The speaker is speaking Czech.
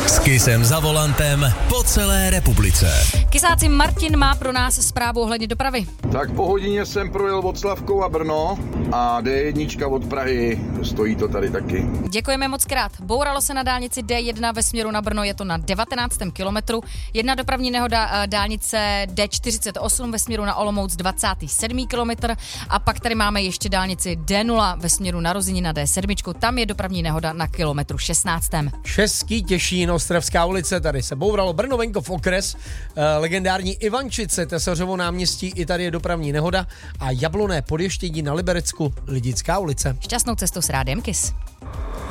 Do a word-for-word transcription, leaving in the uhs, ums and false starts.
S Kysem za volantem po celé republice. Kysáci, Martin má pro nás zprávu ohledně dopravy. Tak po hodině jsem projel od Slavkou a Brno a D jedna od Prahy, stojí to tady taky. Děkujeme moc krát. Bouralo se na dálnici D jedna ve směru na Brno, je to na devatenáctém kilometru. Jedna dopravní nehoda dálnice D čtyřicet osm ve směru na Olomouc, dvacátý sedmý kilometr. A pak tady máme ještě dálnici D nula ve směru na Rozyni na D sedm. Tam je dopravní nehoda na kilometru šestnáctém. Český Těšín, Ostravská ulice, tady se bouralo Brno venkov okres, eh, legendární Ivančice, Tesařovo náměstí, i tady je dopravní nehoda a Jabloné Podještědí na Liberecku, Lidická ulice. Šťastnou cestu s rádiem Kys.